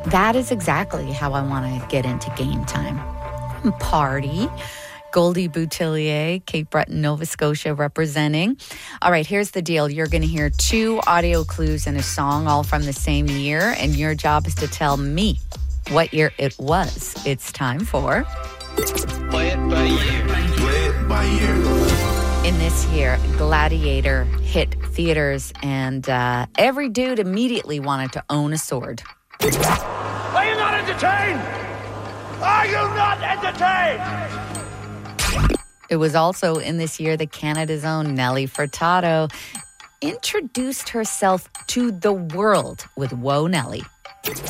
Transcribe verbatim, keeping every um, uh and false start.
That is exactly how I want to get into Game Time. Party. Goldie Boutillier, Cape Breton, Nova Scotia representing. All right, here's the deal. You're going to hear two audio clues in a song, all from the same year, and your job is to tell me what year it was. It's time for... Play it by ear. Play it by ear. In this year, Gladiator hit theaters, and uh, every dude immediately wanted to own a sword. Are you not entertained? Are you not entertained? It was also in this year that Canada's own Nelly Furtado introduced herself to the world with Whoa Nelly.